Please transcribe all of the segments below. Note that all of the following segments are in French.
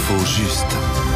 L'info juste.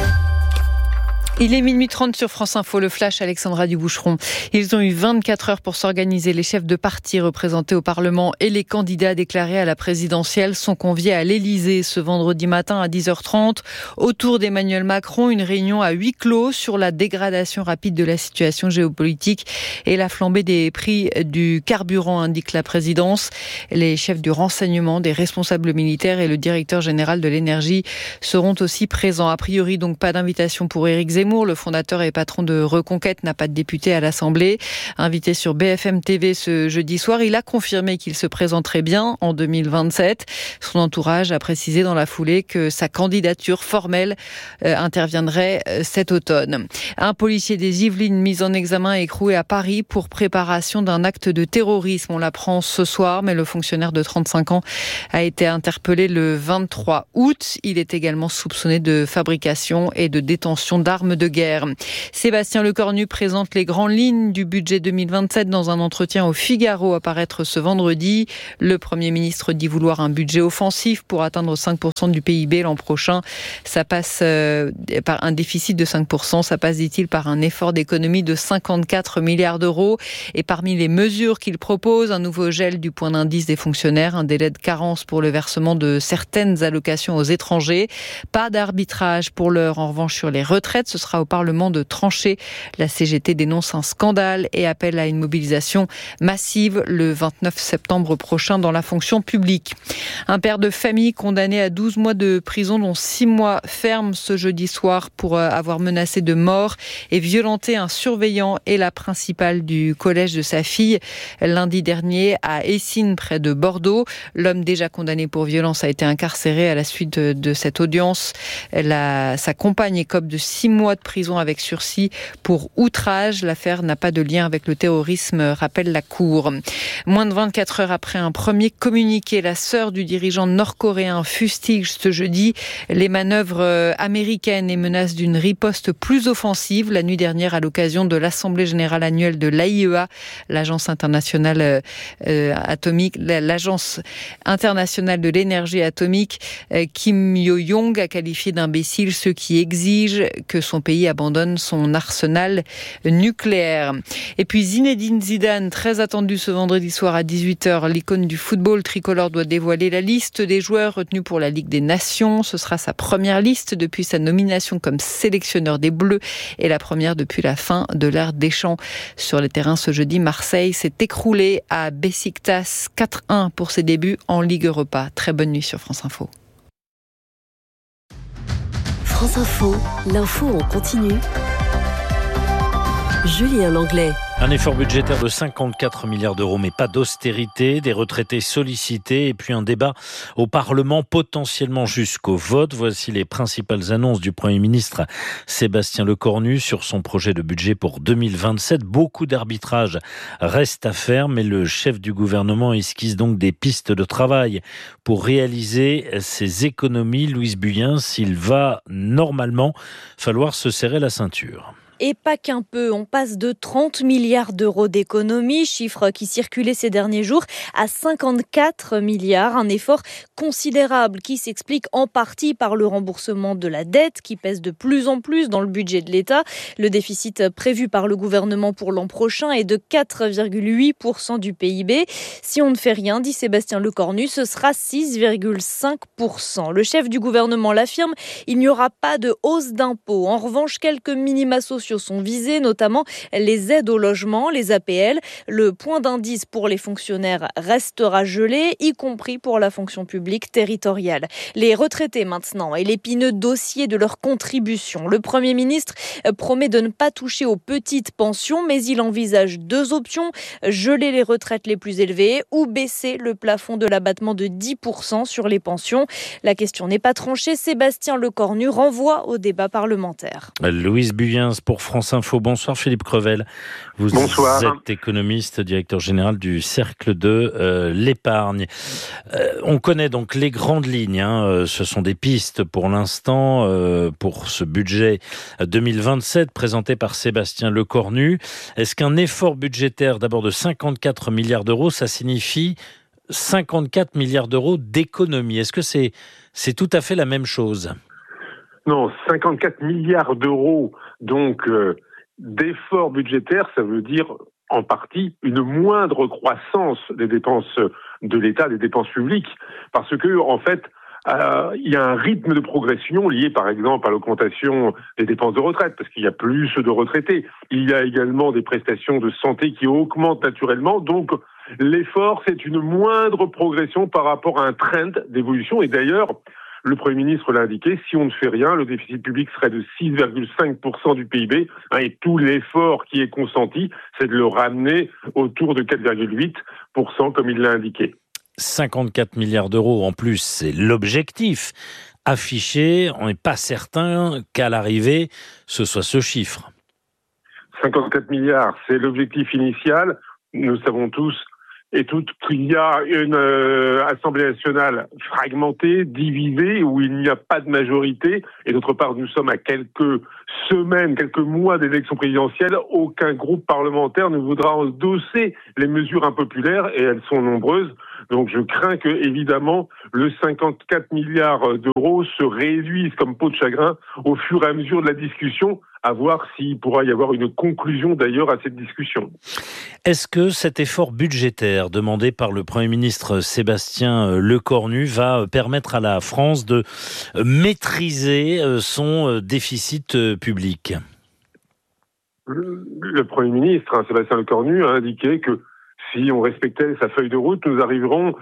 Il est minuit 30 sur France Info, le flash Alexandra Duboucheron. Ils ont eu 24 heures pour s'organiser. Les chefs de parti représentés au Parlement et les candidats déclarés à la présidentielle sont conviés à l'Élysée ce vendredi matin à 10h30. Autour d'Emmanuel Macron, une réunion à huis clos sur la dégradation rapide de la situation géopolitique et la flambée des prix du carburant, indique la présidence. Les chefs du renseignement, des responsables militaires et le directeur général de l'énergie seront aussi présents. A priori, donc pas d'invitation pour Éric Zemmour. Le fondateur et patron de Reconquête n'a pas de député à l'Assemblée. Invité sur BFM TV ce jeudi soir, il a confirmé qu'il se présenterait bien en 2027. Son entourage a précisé dans la foulée que sa candidature formelle interviendrait cet automne. Un policier des Yvelines mis en examen et écroué à Paris pour préparation d'un acte de terrorisme. On l'apprend ce soir, mais le fonctionnaire de 35 ans a été interpellé le 23 août. Il est également soupçonné de fabrication et de détention d'armes de guerre. Sébastien Lecornu présente les grandes lignes du budget 2027 dans un entretien au Figaro à paraître ce vendredi. Le Premier ministre dit vouloir un budget offensif pour atteindre 5% du PIB l'an prochain. Ça passe par un déficit de 5%. Ça passe, dit-il, par un effort d'économie de 54 milliards d'euros. Et parmi les mesures qu'il propose, un nouveau gel du point d'indice des fonctionnaires, un délai de carence pour le versement de certaines allocations aux étrangers. Pas d'arbitrage pour l'heure, en revanche, sur les retraites. Ce sera au Parlement de trancher. La CGT dénonce un scandale et appelle à une mobilisation massive le 29 septembre prochain dans la fonction publique. Un père de famille condamné à 12 mois de prison, dont 6 mois ferme ce jeudi soir pour avoir menacé de mort et violenté un surveillant et la principale du collège de sa fille lundi dernier à Eysines, près de Bordeaux. L'homme déjà condamné pour violence a été incarcéré à la suite de cette audience. Sa compagne écope de 6 mois de prison avec sursis pour outrage. L'affaire n'a pas de lien avec le terrorisme, rappelle la Cour. Moins de 24 heures après un premier communiqué, la sœur du dirigeant nord-coréen fustige ce jeudi les manœuvres américaines et menace d'une riposte plus offensive. La nuit dernière, à l'occasion de l'Assemblée générale annuelle de l'AIEA, l'Agence internationale atomique, l'Agence internationale de l'énergie atomique, Kim Yo-jong a qualifié d'imbéciles ceux qui exigent que son pays abandonne son arsenal nucléaire. Et puis Zinedine Zidane, très attendu ce vendredi soir à 18h, l'icône du football tricolore doit dévoiler la liste des joueurs retenus pour la Ligue des Nations. Ce sera sa première liste depuis sa nomination comme sélectionneur des Bleus et la première depuis la fin de l'ère Deschamps. Sur les terrains ce jeudi, Marseille s'est écroulé à Beşiktaş 4-1 pour ses débuts en Ligue Europa. Très bonne nuit sur France Info. France Info, l'info en continu. Julien Langlais. Un effort budgétaire de 54 milliards d'euros, mais pas d'austérité, des retraités sollicités et puis un débat au Parlement potentiellement jusqu'au vote. Voici les principales annonces du Premier ministre Sébastien Lecornu sur son projet de budget pour 2027. Beaucoup d'arbitrage reste à faire, mais le chef du gouvernement esquisse donc des pistes de travail pour réaliser ces économies. Louise Buyens, il va normalement falloir se serrer la ceinture. Et pas qu'un peu, on passe de 30 milliards d'euros d'économies, chiffre qui circulait ces derniers jours, à 54 milliards. Un effort considérable qui s'explique en partie par le remboursement de la dette qui pèse de plus en plus dans le budget de l'État. Le déficit prévu par le gouvernement pour l'an prochain est de 4,8% du PIB. Si on ne fait rien, dit Sébastien Lecornu, ce sera 6,5%. Le chef du gouvernement l'affirme, il n'y aura pas de hausse d'impôts. En revanche, quelques minima sociaux sont visés, notamment les aides au logement, les APL. Le point d'indice pour les fonctionnaires restera gelé, y compris pour la fonction publique territoriale. Les retraités maintenant et l'épineux dossier de leur contribution. Le Premier ministre promet de ne pas toucher aux petites pensions, mais il envisage 2 options, geler les retraites les plus élevées ou baisser le plafond de l'abattement de 10% sur les pensions. La question n'est pas tranchée. Sébastien Lecornu renvoie au débat parlementaire. Louise Buyens pour France Info. Bonsoir Philippe Crevel. Vous êtes économiste, directeur général du Cercle de l'épargne. On connaît donc les grandes lignes. Ce sont des pistes pour l'instant pour ce budget 2027 présenté par Sébastien Lecornu. Est-ce qu'un effort budgétaire d'abord de 54 milliards d'euros, ça signifie 54 milliards d'euros d'économie? Est-ce que c'est tout à fait la même chose ? Non, 54 milliards d'euros donc d'efforts budgétaires, ça veut dire en partie une moindre croissance des dépenses de l'État, des dépenses publiques, parce que en fait, il y a un rythme de progression lié par exemple à l'augmentation des dépenses de retraite, parce qu'il y a plus de retraités. Il y a également des prestations de santé qui augmentent naturellement, donc l'effort c'est une moindre progression par rapport à un trend d'évolution. Et d'ailleurs, le Premier ministre l'a indiqué, si on ne fait rien, le déficit public serait de 6,5% du PIB, et tout l'effort qui est consenti, c'est de le ramener autour de 4,8%, comme il l'a indiqué. 54 milliards d'euros en plus, c'est l'objectif affiché. On n'est pas certain qu'à l'arrivée, ce soit ce chiffre. 54 milliards, c'est l'objectif initial. Nous savons tous et toutes qu'il y a une Assemblée nationale fragmentée, divisée, où il n'y a pas de majorité. Et d'autre part, nous sommes à quelques semaines, quelques mois d'élections présidentielles. Aucun groupe parlementaire ne voudra endosser les mesures impopulaires, et elles sont nombreuses. Donc je crains que, évidemment, le 54 milliards d'euros se réduise comme peau de chagrin au fur et à mesure de la discussion, à voir s'il pourra y avoir une conclusion d'ailleurs à cette discussion. Est-ce que cet effort budgétaire demandé par le Premier ministre Sébastien Lecornu va permettre à la France de maîtriser son déficit public ? Le Premier ministre, Sébastien Lecornu, a indiqué que si on respectait sa feuille de route, nous arriverions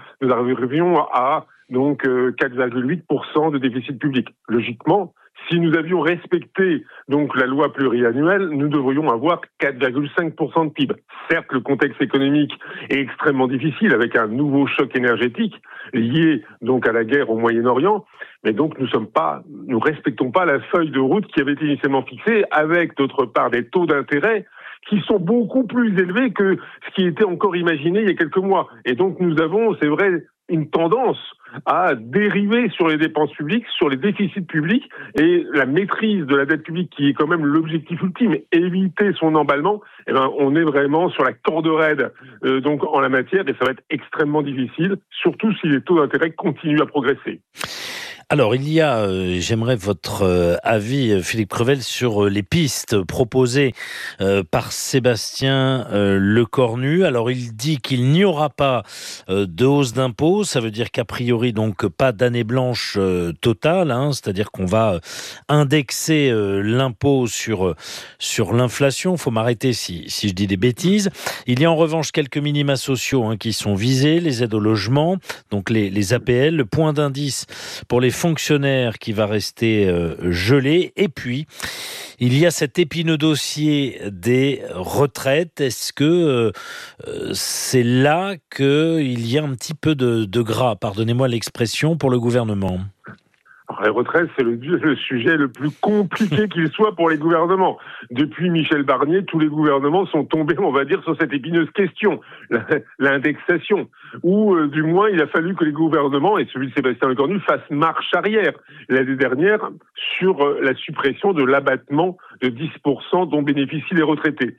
à donc 4,8% de déficit public. Logiquement, si nous avions respecté donc la loi pluriannuelle, nous devrions avoir 4,5% de PIB. Certes, le contexte économique est extrêmement difficile avec un nouveau choc énergétique lié donc à la guerre au Moyen-Orient, mais donc nous respectons pas la feuille de route qui avait été initialement fixée, avec d'autre part des taux d'intérêt qui sont beaucoup plus élevés que ce qui était encore imaginé il y a quelques mois. Et donc nous avons, c'est vrai, une tendance à dériver sur les dépenses publiques, sur les déficits publics, et la maîtrise de la dette publique qui est quand même l'objectif ultime, éviter son emballement. On est vraiment sur la corde raide donc en la matière, et ça va être extrêmement difficile, surtout si les taux d'intérêt continuent à progresser. Alors, il y a, j'aimerais votre avis, Philippe Crevel, sur les pistes proposées par Sébastien Lecornu. Alors, il dit qu'il n'y aura pas de hausse d'impôts. Ça veut dire qu'a priori, donc, pas d'année blanche totale. C'est-à-dire qu'on va indexer l'impôt sur l'inflation. Il faut m'arrêter si je dis des bêtises. Il y a en revanche quelques minima sociaux qui sont visés, les aides au logement, donc les APL, le point d'indice pour les fonctionnaires qui va rester gelé. Et puis, il y a cet épineux dossier des retraites. Est-ce que c'est là qu'il y a un petit peu de gras, pardonnez-moi l'expression, pour le gouvernement ? Alors, les retraites, c'est le sujet le plus compliqué qu'il soit pour les gouvernements. Depuis Michel Barnier, tous les gouvernements sont tombés, on va dire, sur cette épineuse question, l'indexation. Ou du moins, il a fallu que les gouvernements, et celui de Sébastien Lecornu, fassent marche arrière l'année dernière sur la suppression de l'abattement de 10% dont bénéficient les retraités.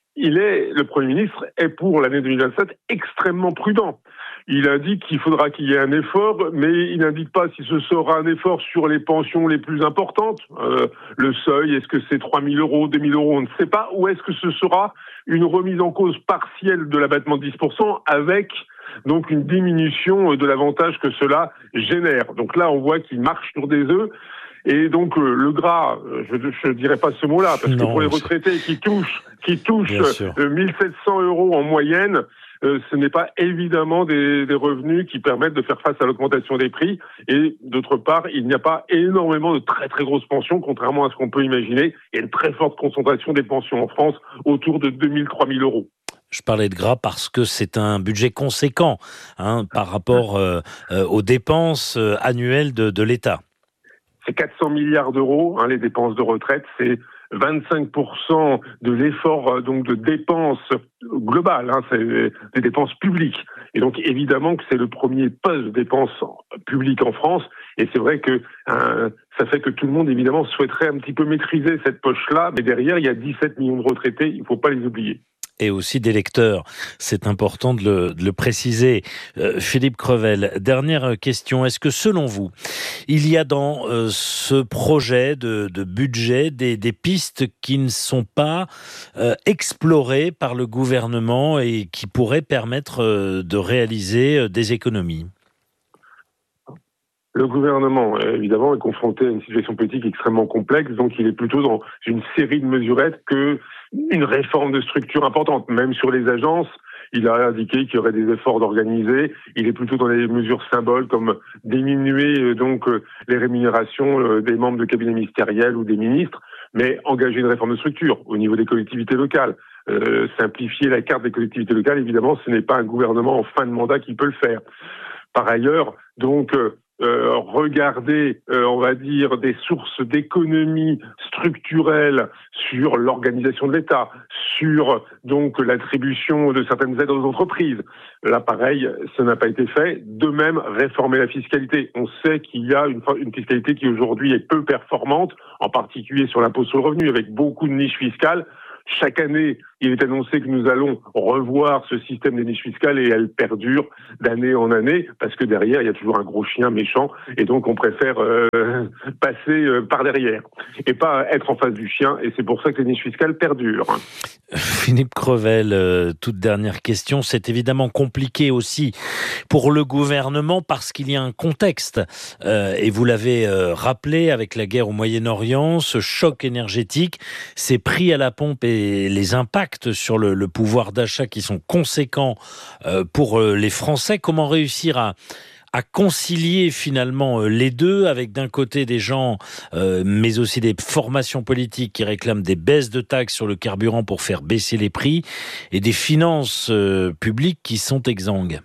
Le Premier ministre est pour l'année 2027 extrêmement prudent. Il indique qu'il faudra qu'il y ait un effort, mais il n'indique pas si ce sera un effort sur les pensions les plus importantes. Le seuil, est-ce que c'est 3 000 euros, 2 000 euros, on ne sait pas. Ou est-ce que ce sera une remise en cause partielle de l'abattement de 10% avec donc une diminution de l'avantage que cela génère. Donc là, on voit qu'il marche sur des œufs. Et donc le gras, je ne dirais pas ce mot-là, parce que pour les retraités qui touchent 1 700 euros en moyenne, ce n'est pas évidemment des revenus qui permettent de faire face à l'augmentation des prix. Et d'autre part, il n'y a pas énormément de très très grosses pensions, contrairement à ce qu'on peut imaginer. Il y a une très forte concentration des pensions en France, autour de 2 000, 3 000 euros. Je parlais de gras parce que c'est un budget conséquent par rapport aux dépenses annuelles de l'État. C'est 400 milliards d'euros, les dépenses de retraite, c'est 25% de l'effort donc de dépenses globales, c'est des dépenses publiques. Et donc évidemment que c'est le premier poste de dépenses publiques en France, et c'est vrai que ça fait que tout le monde évidemment souhaiterait un petit peu maîtriser cette poche-là, mais derrière il y a 17 millions de retraités, il ne faut pas les oublier. et aussi d'électeurs. C'est important de le préciser. Philippe Crevel, dernière question. Est-ce que selon vous, il y a dans ce projet de budget des pistes qui ne sont pas explorées par le gouvernement et qui pourraient permettre de réaliser des économies ? Le gouvernement, évidemment, est confronté à une situation politique extrêmement complexe, donc il est plutôt dans une série de mesurettes qu'une réforme de structure importante. Même sur les agences, il a indiqué qu'il y aurait des efforts d'organiser. Il est plutôt dans les mesures symboles comme diminuer les rémunérations des membres de cabinet ministériel ou des ministres, mais engager une réforme de structure au niveau des collectivités locales. Simplifier la carte des collectivités locales, évidemment, ce n'est pas un gouvernement en fin de mandat qui peut le faire. Par ailleurs, regarder, on va dire, des sources d'économie structurelles sur l'organisation de l'État, sur l'attribution de certaines aides aux entreprises. Là, pareil, ça n'a pas été fait. De même, réformer la fiscalité. On sait qu'il y a une fiscalité qui aujourd'hui est peu performante, en particulier sur l'impôt sur le revenu, avec beaucoup de niches fiscales. Chaque année, il est annoncé que nous allons revoir ce système des niches fiscales et elles perdurent d'année en année parce que derrière, il y a toujours un gros chien méchant et donc on préfère passer par derrière et pas être en face du chien et c'est pour ça que les niches fiscales perdurent. Philippe Crevel, toute dernière question. C'est évidemment compliqué aussi pour le gouvernement parce qu'il y a un contexte et vous l'avez rappelé avec la guerre au Moyen-Orient, ce choc énergétique, ces prix à la pompe et les impacts sur le pouvoir d'achat qui sont conséquents pour les Français. Comment réussir à concilier finalement les deux avec d'un côté des gens mais aussi des formations politiques qui réclament des baisses de taxes sur le carburant pour faire baisser les prix et des finances publiques qui sont exsangues?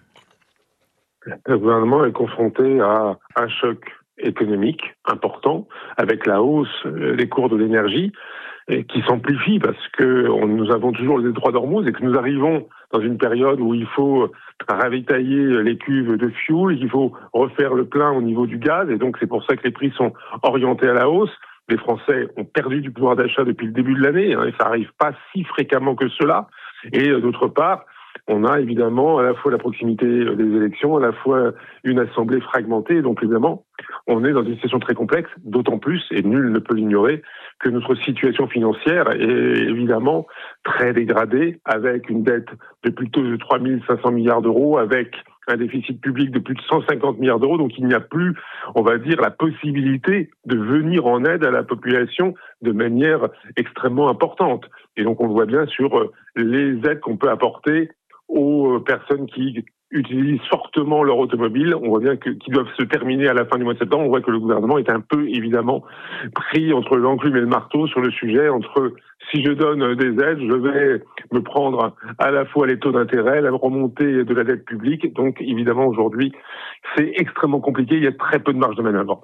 Le gouvernement est confronté à un choc économique important avec la hausse des cours de l'énergie qui s'amplifie parce que nous avons toujours le détroit d'Ormuz et que nous arrivons dans une période où il faut ravitailler les cuves de fioul, il faut refaire le plein au niveau du gaz et donc c'est pour ça que les prix sont orientés à la hausse. Les Français ont perdu du pouvoir d'achat depuis le début de l'année et ça arrive pas si fréquemment que cela. Et d'autre part, on a évidemment à la fois la proximité des élections, à la fois une assemblée fragmentée. Donc évidemment, on est dans une situation très complexe, d'autant plus, et nul ne peut l'ignorer, que notre situation financière est évidemment très dégradée, avec une dette de plutôt de 3 500 milliards d'euros, avec un déficit public de plus de 150 milliards d'euros. Donc il n'y a plus, on va dire, la possibilité de venir en aide à la population de manière extrêmement importante. Et donc on le voit bien sur les aides qu'on peut apporter aux personnes qui utilisent fortement leur automobile. On voit bien qu'ils doivent se terminer à la fin du mois de septembre. On voit que le gouvernement est un peu, évidemment, pris entre l'enclume et le marteau sur le sujet, entre si je donne des aides, je vais me prendre à la fois les taux d'intérêt, la remontée de la dette publique. Donc, évidemment, aujourd'hui, c'est extrêmement compliqué. Il y a très peu de marge de manœuvre.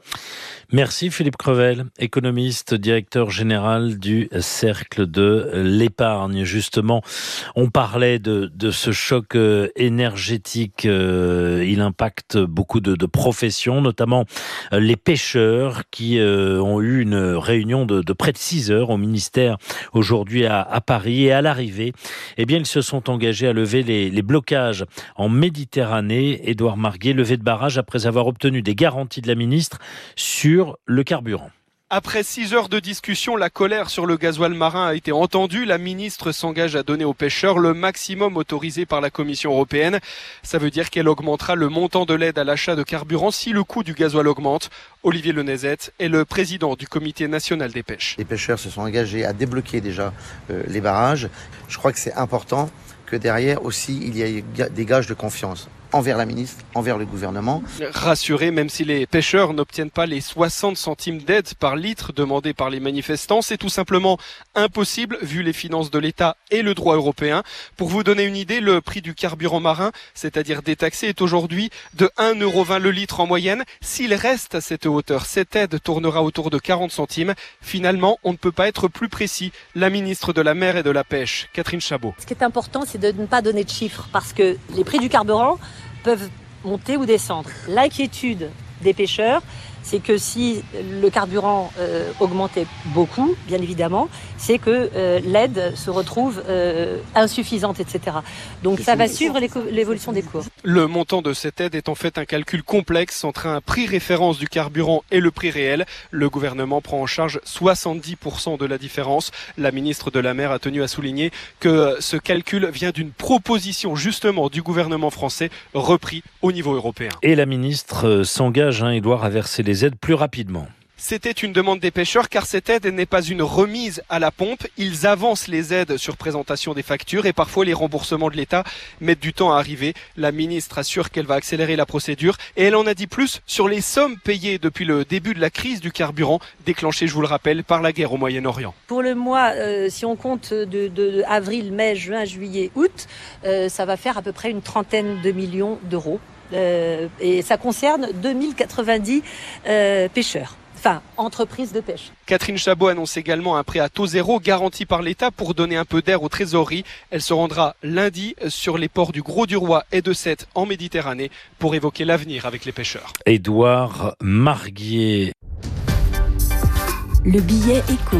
Merci Philippe Crevel, économiste, directeur général du Cercle de l'épargne. Justement, on parlait de ce choc énergétique. Il impacte beaucoup de professions, notamment les pêcheurs qui ont eu une réunion de près de 6 heures au ministère aujourd'hui à Paris. Et à l'arrivée, ils se sont engagés à lever les blocages en Méditerranée. Édouard Marguet, levé de barrage après avoir obtenu des garanties de la ministre sur le carburant. Après 6 heures de discussion, la colère sur le gasoil marin a été entendue. La ministre s'engage à donner aux pêcheurs le maximum autorisé par la Commission européenne. Ça veut dire qu'elle augmentera le montant de l'aide à l'achat de carburant si le coût du gasoil augmente. Olivier Lenezet est le président du Comité national des pêches. Les pêcheurs se sont engagés à débloquer déjà les barrages. Je crois que c'est important que derrière aussi il y ait des gages de confiance envers la ministre, envers le gouvernement. Rassurés, même si les pêcheurs n'obtiennent pas les 60 centimes d'aide par litre demandés par les manifestants, c'est tout simplement impossible vu les finances de l'État et le droit européen. Pour vous donner une idée, le prix du carburant marin, c'est-à-dire détaxé, est aujourd'hui de 1,20 € le litre en moyenne. S'il reste à cette hauteur, cette aide tournera autour de 40 centimes. Finalement, on ne peut pas être plus précis. La ministre de la Mer et de la Pêche, Catherine Chabot. Ce qui est important, c'est de ne pas donner de chiffres parce que les prix du carburant peuvent monter ou descendre. L'inquiétude des pêcheurs, c'est que si le carburant augmentait beaucoup, bien évidemment, c'est que l'aide se retrouve insuffisante, etc. Donc ça va suivre l'évolution des cours. Le montant de cette aide est en fait un calcul complexe entre un prix référence du carburant et le prix réel. Le gouvernement prend en charge 70% de la différence. La ministre de la Mer a tenu à souligner que ce calcul vient d'une proposition justement du gouvernement français repris au niveau européen. Et la ministre s'engage, Édouard, à verser les aides plus rapidement. C'était une demande des pêcheurs car cette aide n'est pas une remise à la pompe. Ils avancent les aides sur présentation des factures et parfois les remboursements de l'État mettent du temps à arriver. La ministre assure qu'elle va accélérer la procédure et elle en a dit plus sur les sommes payées depuis le début de la crise du carburant déclenchée, je vous le rappelle, par la guerre au Moyen-Orient. Pour le mois, si on compte de avril, mai, juin, juillet, août, ça va faire à peu près une trentaine de millions d'euros. Et ça concerne 2090 pêcheurs. Enfin, entreprise de pêche. Catherine Chabot annonce également un prêt à taux zéro garanti par l'État pour donner un peu d'air aux trésoreries. Elle se rendra lundi sur les ports du Gros-du-Roi et de Sète en Méditerranée pour évoquer l'avenir avec les pêcheurs. Édouard Marguier. Le billet éco.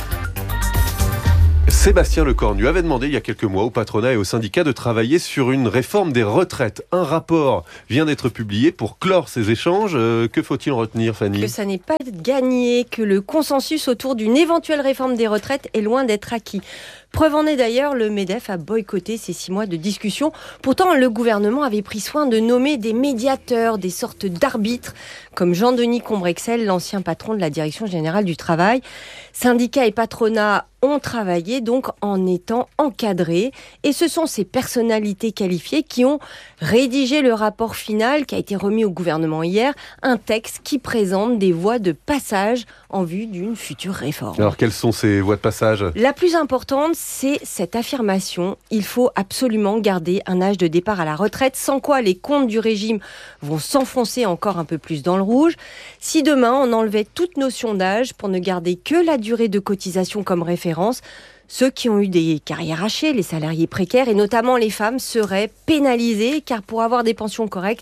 Sébastien Lecornu avait demandé il y a quelques mois au patronat et au syndicat de travailler sur une réforme des retraites. Un rapport vient d'être publié pour clore ces échanges. Que faut-il retenir, Fanny ? Que ça n'est pas gagné, que le consensus autour d'une éventuelle réforme des retraites est loin d'être acquis. Preuve en est d'ailleurs, le MEDEF a boycotté ces 6 mois de discussion. Pourtant, le gouvernement avait pris soin de nommer des médiateurs, des sortes d'arbitres, comme Jean-Denis Combrexel, l'ancien patron de la Direction générale du travail. Syndicats et patronat ont travaillé donc en étant encadrés. Et ce sont ces personnalités qualifiées qui ont rédigé le rapport final qui a été remis au gouvernement hier. Un texte qui présente des voies de passage en vue d'une future réforme. Alors, quelles sont ces voies de passage ? La plus importante, c'est cette affirmation. Il faut absolument garder un âge de départ à la retraite, sans quoi les comptes du régime vont s'enfoncer encore un peu plus dans le rouge. Si demain, on enlevait toute notion d'âge pour ne garder que la durée de cotisation comme référence, ceux qui ont eu des carrières hachées, les salariés précaires et notamment les femmes seraient pénalisés car pour avoir des pensions correctes,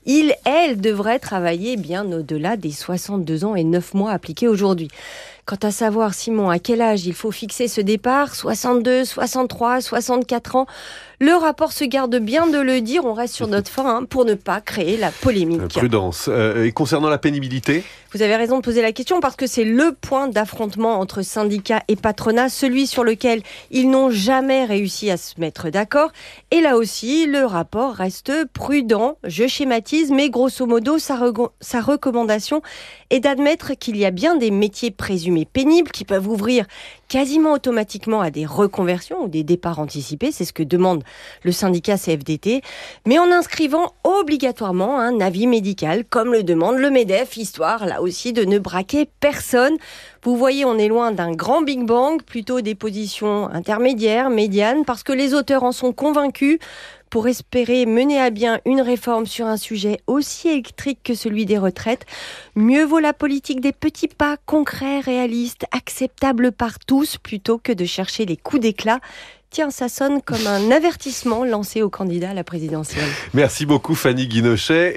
elles devraient travailler bien au-delà des 62 ans et 9 mois appliqués aujourd'hui. Quant à savoir, Simon, à quel âge il faut fixer ce départ, 62, 63, 64 ans, le rapport se garde bien de le dire, on reste sur notre fin pour ne pas créer la polémique. Prudence. Et concernant la pénibilité ? Vous avez raison de poser la question parce que c'est le point d'affrontement entre syndicats et patronat, celui sur lequel ils n'ont jamais réussi à se mettre d'accord. Et là aussi, le rapport reste prudent, je schématise, mais grosso modo, sa recommandation est d'admettre qu'il y a bien des métiers présumés pénibles qui peuvent ouvrir quasiment automatiquement à des reconversions ou des départs anticipés, c'est ce que demande le syndicat CFDT, mais en inscrivant obligatoirement un avis médical, comme le demande le MEDEF, histoire là aussi de ne braquer personne. Vous voyez, on est loin d'un grand Big Bang, plutôt des positions intermédiaires, médianes, parce que les auteurs en sont convaincus. Pour espérer mener à bien une réforme sur un sujet aussi électrique que celui des retraites, mieux vaut la politique des petits pas, concrets, réalistes, acceptables par tous, plutôt que de chercher les coups d'éclat. Tiens, ça sonne comme un avertissement lancé aux candidats à la présidentielle. Merci beaucoup Fanny Guinochet.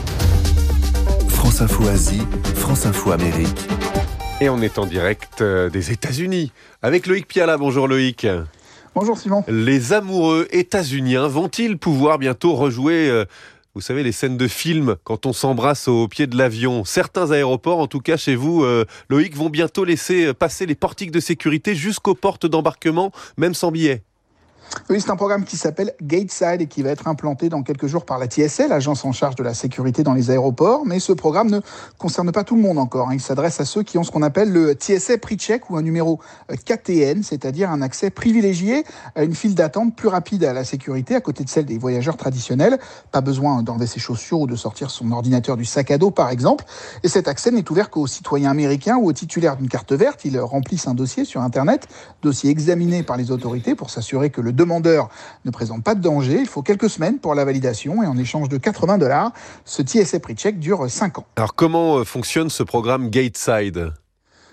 France Info Asie, France Info Amérique. Et on est en direct des États-Unis avec Loïc Piala. Bonjour Loïc. Bonjour Simon. Les amoureux états-uniens vont-ils pouvoir bientôt rejouer, vous savez, les scènes de film quand on s'embrasse au pied de l'avion ? Certains aéroports, en tout cas chez vous, Loïc, vont bientôt laisser passer les portiques de sécurité jusqu'aux portes d'embarquement, même sans billet. Oui, c'est un programme qui s'appelle Gateside et qui va être implanté dans quelques jours par la TSA, l'agence en charge de la sécurité dans les aéroports. Mais ce programme ne concerne pas tout le monde encore. Il s'adresse à ceux qui ont ce qu'on appelle le TSA PreCheck ou un numéro KTN, c'est-à-dire un accès privilégié à une file d'attente plus rapide à la sécurité à côté de celle des voyageurs traditionnels. Pas besoin d'enlever ses chaussures ou de sortir son ordinateur du sac à dos, par exemple. Et cet accès n'est ouvert qu'aux citoyens américains ou aux titulaires d'une carte verte. Ils remplissent un dossier sur Internet, dossier examiné par les autorités pour s'assurer que le demandeur ne présente pas de danger. Il faut quelques semaines pour la validation et en échange de $80, ce TSA PreCheck dure 5 ans. Alors comment fonctionne ce programme Gateside ?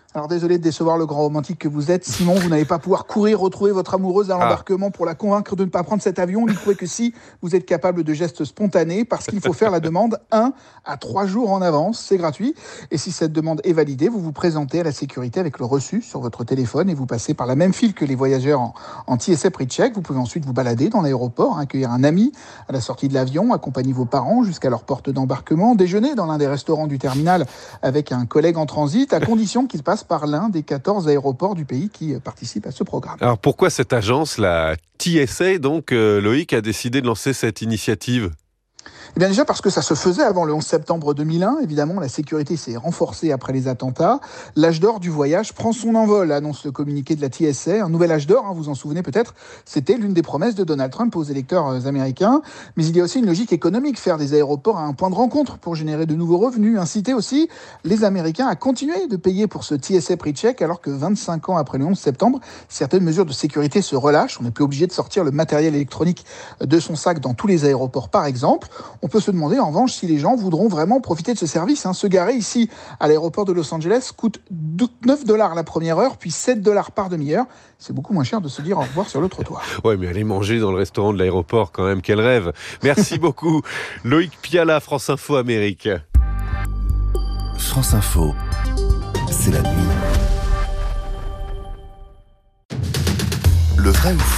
Alors désolé de décevoir le grand romantique que vous êtes. Simon, vous n'allez pas pouvoir courir retrouver votre amoureuse à l'embarquement pour la convaincre de ne pas prendre cet avion. Lui prouver que si vous êtes capable de gestes spontanés, parce qu'il faut faire la demande 1 à 3 jours en avance. C'est gratuit. Et si cette demande est validée, vous vous présentez à la sécurité avec le reçu sur votre téléphone et vous passez par la même file que les voyageurs en TSA PreCheck. Vous pouvez ensuite vous balader dans l'aéroport, accueillir un ami à la sortie de l'avion, accompagner vos parents jusqu'à leur porte d'embarquement, déjeuner dans l'un des restaurants du terminal avec un collègue en transit, à condition qu'il passe par l'un des 14 aéroports du pays qui participent à ce programme. Alors pourquoi cette agence, la TSA, donc Loïc, a décidé de lancer cette initiative ? Eh bien déjà parce que ça se faisait avant le 11 septembre 2001. Évidemment, la sécurité s'est renforcée après les attentats. L'âge d'or du voyage prend son envol, annonce le communiqué de la TSA. Un nouvel âge d'or, vous en souvenez peut-être, c'était l'une des promesses de Donald Trump aux électeurs américains. Mais il y a aussi une logique économique, faire des aéroports un point de rencontre pour générer de nouveaux revenus, inciter aussi les Américains à continuer de payer pour ce TSA PreCheck, alors que 25 ans après le 11 septembre, certaines mesures de sécurité se relâchent. On n'est plus obligé de sortir le matériel électronique de son sac dans tous les aéroports, par exemple. On peut se demander en revanche si les gens voudront vraiment profiter de ce service. Se garer ici à l'aéroport de Los Angeles coûte $9 la première heure, puis $7 par demi-heure. C'est beaucoup moins cher de se dire au revoir sur le trottoir. Ouais, mais aller manger dans le restaurant de l'aéroport, quand même, quel rêve. Merci beaucoup. Loïc Piala, France Info Amérique. France Info, c'est la nuit. Le vrai ou faux ?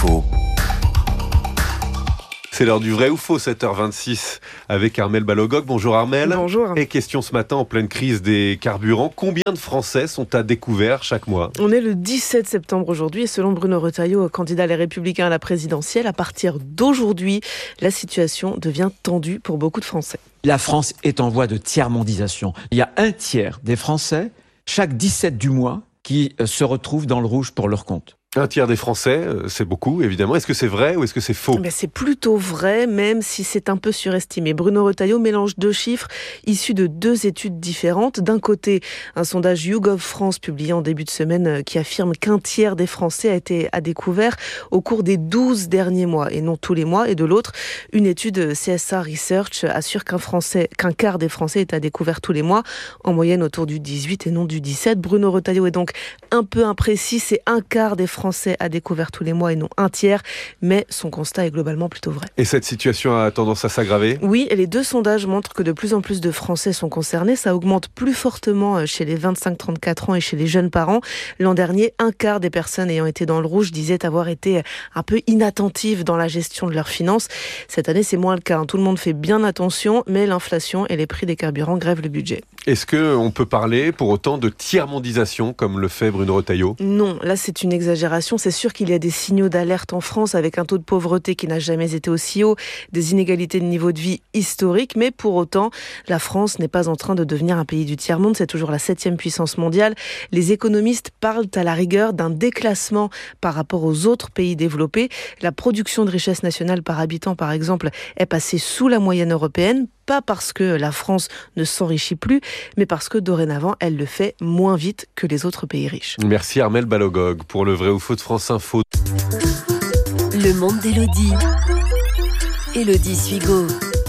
C'est l'heure du vrai ou faux, 7h26, avec Armelle Balogog. Bonjour Armelle. Bonjour. Et question ce matin en pleine crise des carburants. Combien de Français sont à découvert chaque mois ? On est le 17 septembre aujourd'hui et selon Bruno Retailleau, candidat Les Républicains à la présidentielle, à partir d'aujourd'hui, la situation devient tendue pour beaucoup de Français. La France est en voie de tiers-mondisation. Il y a un tiers des Français, chaque 17 du mois, qui se retrouvent dans le rouge pour leur compte. Un tiers des Français, c'est beaucoup, évidemment. Est-ce que c'est vrai ou est-ce que c'est faux ? C'est plutôt vrai, même si c'est un peu surestimé. Bruno Retailleau mélange deux chiffres issus de deux études différentes. D'un côté, un sondage YouGov France publié en début de semaine qui affirme qu'un tiers des Français a été à découvert au cours des 12 derniers mois, et non tous les mois. Et de l'autre, une étude CSA Research assure qu'un quart des Français est à découvert tous les mois, en moyenne autour du 18 et non du 17. Bruno Retailleau est donc un peu imprécis, c'est un quart des Français a découvert tous les mois et non un tiers, mais son constat est globalement plutôt vrai. Et cette situation a tendance à s'aggraver ? Oui, et les deux sondages montrent que de plus en plus de Français sont concernés. Ça augmente plus fortement chez les 25-34 ans et chez les jeunes parents. L'an dernier, un quart des personnes ayant été dans le rouge disaient avoir été un peu inattentives dans la gestion de leurs finances. Cette année, c'est moins le cas. Tout le monde fait bien attention, mais l'inflation et les prix des carburants grèvent le budget. Est-ce qu'on peut parler pour autant de tiers-mondisation, comme le fait Bruno Retailleau ? Non, là c'est une exagération. C'est sûr qu'il y a des signaux d'alerte en France avec un taux de pauvreté qui n'a jamais été aussi haut, des inégalités de niveau de vie historiques, mais pour autant, la France n'est pas en train de devenir un pays du tiers-monde, c'est toujours la 7e puissance mondiale. Les économistes parlent à la rigueur d'un déclassement par rapport aux autres pays développés. La production de richesse nationale par habitant, par exemple, est passée sous la moyenne européenne, pas parce que la France ne s'enrichit plus, mais parce que dorénavant, elle le fait moins vite que les autres pays riches. Merci Armelle Balogog pour le vrai ou faux de France Info. Le monde d'Élodie. Élodie Suigo.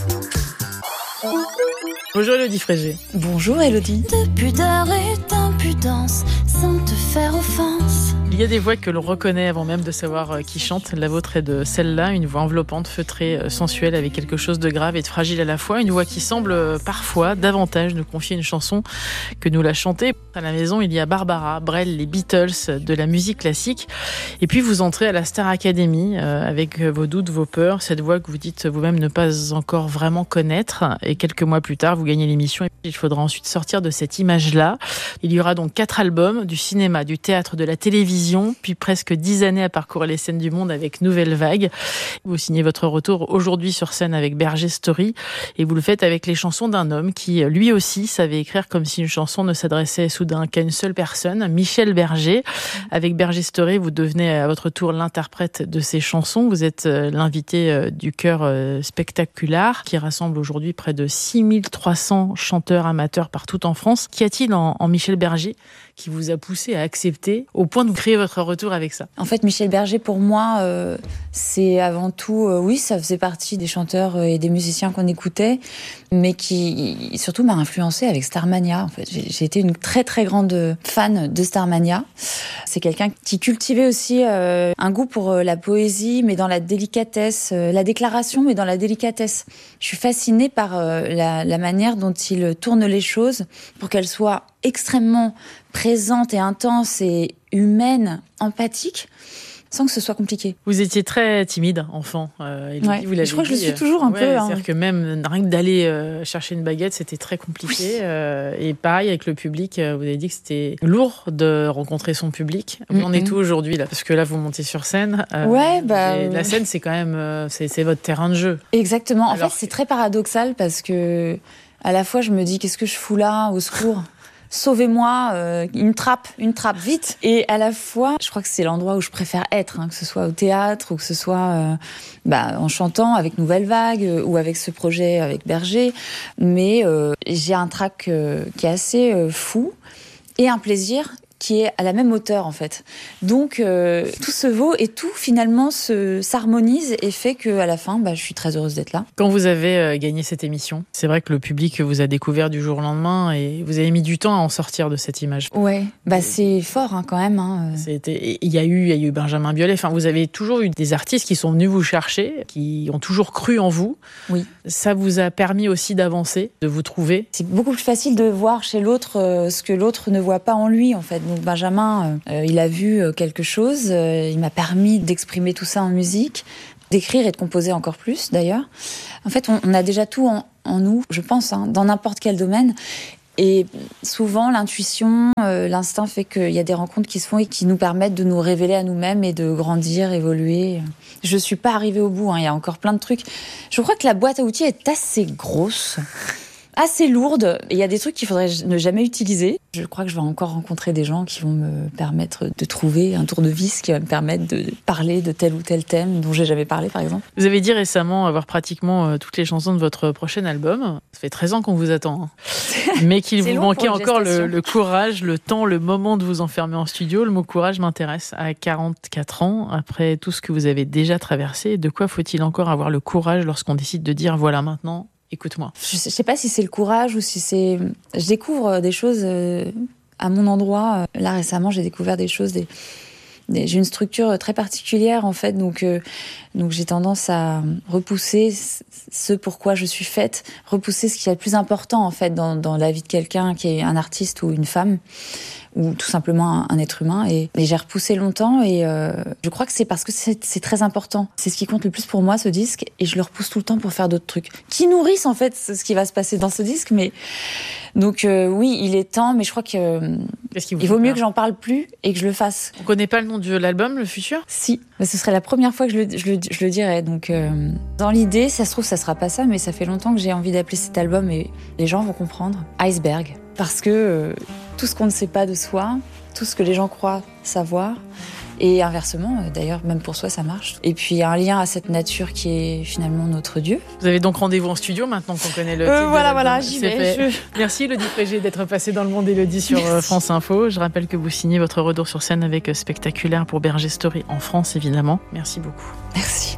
Bonjour Élodie Frégé. Bonjour Élodie. De pudeur et d'impudence, sans te faire offense. Il y a des voix que l'on reconnaît avant même de savoir qui chante. La vôtre est de celle-là, une voix enveloppante, feutrée, sensuelle, avec quelque chose de grave et de fragile à la fois. Une voix qui semble parfois davantage nous confier une chanson que nous la chanter. À la maison, il y a Barbara, Brel, les Beatles, de la musique classique. Et puis vous entrez à la Star Academy avec vos doutes, vos peurs, cette voix que vous dites vous-même ne pas encore vraiment connaître. Et quelques mois plus tard, vous gagnez l'émission. Il faudra ensuite sortir de cette image-là. Il y aura donc 4 albums, du cinéma, du théâtre, de la télévision, puis presque 10 années à parcourir les scènes du monde avec Nouvelle Vague. Vous signez votre retour aujourd'hui sur scène avec Berger Story et vous le faites avec les chansons d'un homme qui, lui aussi, savait écrire comme si une chanson ne s'adressait soudain qu'à une seule personne, Michel Berger. Avec Berger Story, vous devenez à votre tour l'interprète de ces chansons. Vous êtes l'invité du chœur Spectacular qui rassemble aujourd'hui près de 6300 chanteurs amateurs partout en France. Qu'y a-t-il en Michel Berger qui vous a poussé à accepter au point de vous créer expliquez votre retour avec ça? En fait, Michel Berger, pour moi, c'est avant tout, oui, ça faisait partie des chanteurs et des musiciens qu'on écoutait, mais qui surtout m'a influencée avec Starmania. En fait, j'ai été une très très grande fan de Starmania. C'est quelqu'un qui cultivait aussi un goût pour la poésie, mais dans la délicatesse, la déclaration, mais dans la délicatesse. Je suis fascinée par la manière dont il tourne les choses pour qu'elles soient extrêmement présentes et intenses et humaines, empathiques, sans que ce soit compliqué. Vous étiez très timide, enfant. Ouais. Je crois que je le suis toujours un peu. C'est-à-dire que même rien que d'aller chercher une baguette, c'était très compliqué. Oui. Et pareil, avec le public, vous avez dit que c'était lourd de rencontrer son public. Vous en êtes où aujourd'hui, là? Parce que là, vous montez sur scène. La scène, c'est quand même c'est votre terrain de jeu. Exactement. En fait, c'est très paradoxal parce que à la fois, je me dis, qu'est-ce que je fous là, au secours? Sauvez-moi, une trappe, vite. Et à la fois, je crois que c'est l'endroit où je préfère être, que ce soit au théâtre ou que ce soit en chantant avec Nouvelle Vague ou avec ce projet avec Berger. Mais j'ai un trac qui est assez fou et un plaisir qui est à la même hauteur en fait. Donc tout se vaut et tout finalement s'harmonise et fait qu'à la fin, je suis très heureuse d'être là. Quand vous avez gagné cette émission, c'est vrai que le public vous a découvert du jour au lendemain et vous avez mis du temps à en sortir de cette image. Ouais, c'est fort quand même. Il y a eu Benjamin Biolay. Enfin, vous avez toujours eu des artistes qui sont venus vous chercher, qui ont toujours cru en vous. Oui. Ça vous a permis aussi d'avancer, de vous trouver. C'est beaucoup plus facile de voir chez l'autre ce que l'autre ne voit pas en lui en fait. Donc Benjamin, il a vu quelque chose, il m'a permis d'exprimer tout ça en musique, d'écrire et de composer encore plus d'ailleurs. En fait, on a déjà tout en nous, je pense, dans n'importe quel domaine. Et souvent, l'intuition, l'instinct fait qu'il y a des rencontres qui se font et qui nous permettent de nous révéler à nous-mêmes et de grandir, évoluer. Je suis pas arrivée au bout, il y a encore plein de trucs. Je crois que la boîte à outils est assez grosse. Assez lourde. Il y a des trucs qu'il faudrait ne jamais utiliser. Je crois que je vais encore rencontrer des gens qui vont me permettre de trouver un tournevis qui va me permettre de parler de tel ou tel thème dont j'ai jamais parlé, par exemple. Vous avez dit récemment avoir pratiquement toutes les chansons de votre prochain album. Ça fait 13 ans qu'on vous attend. Mais qu'il vous manquait encore le courage, le temps, le moment de vous enfermer en studio. Le mot courage m'intéresse. À 44 ans, après tout ce que vous avez déjà traversé, de quoi faut-il encore avoir le courage lorsqu'on décide de dire voilà maintenant, écoute-moi? Je sais pas si c'est le courage ou si c'est... Je découvre des choses à mon endroit. Là, récemment, j'ai découvert des choses... J'ai une structure très particulière, en fait. Donc j'ai tendance à repousser ce pourquoi je suis faite. Repousser ce qui est le plus important, en fait, dans la vie de quelqu'un qui est un artiste ou une femme. Ou tout simplement un être humain. Et j'ai repoussé longtemps et je crois que c'est parce que c'est très important. C'est ce qui compte le plus pour moi, ce disque, et je le repousse tout le temps pour faire d'autres trucs qui nourrissent en fait ce qui va se passer dans ce disque. Mais donc oui, il est temps, mais je crois que il vaut mieux que j'en parle plus et que je le fasse. On connaît pas le nom de l'album, le futur? Si, mais ce serait la première fois que je le dirais. Donc dans l'idée, ça se trouve, ça sera pas ça, mais ça fait longtemps que j'ai envie d'appeler cet album et les gens vont comprendre. Iceberg. Parce que tout ce qu'on ne sait pas de soi, tout ce que les gens croient savoir, et inversement, d'ailleurs, même pour soi, ça marche. Et puis, il y a un lien à cette nature qui est finalement notre Dieu. Vous avez donc rendez-vous en studio maintenant qu'on connaît le titre. Voilà, j'y vais. Merci Élodie Frégé d'être passée dans le monde Élodie sur France Info. Je rappelle que vous signez votre retour sur scène avec Spectaculaire pour Berger Story en France, évidemment. Merci beaucoup. Merci.